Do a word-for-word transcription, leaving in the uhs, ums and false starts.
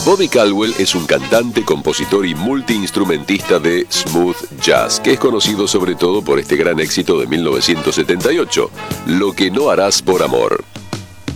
Bobby Caldwell es un cantante, compositor y multiinstrumentista de smooth jazz, que es conocido sobre todo por este gran éxito de mil novecientos setenta y ocho, Lo que no harás por amor.